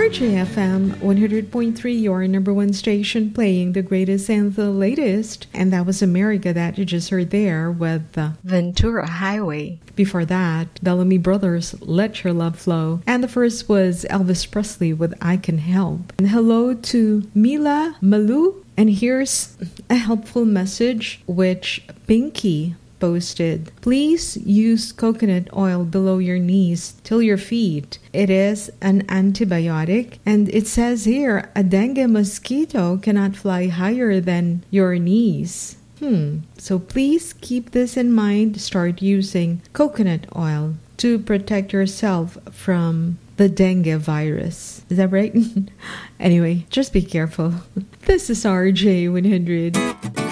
RJFM 100.3, your number one station, playing the greatest and the latest. And that was America that you just heard there with Ventura Highway. Before that, Bellamy Brothers, Let Your Love Flow. And the first was Elvis Presley with I Can Help. And hello to Mila Malou. And here's a helpful message which Pinky posted. Please use coconut oil below your knees till your feet. It is an antibiotic, and it says here a dengue mosquito cannot fly higher than your knees. So please keep this in mind. Start using coconut oil to protect yourself from the dengue virus. Is that right? Anyway, just be careful. This is RJ 100.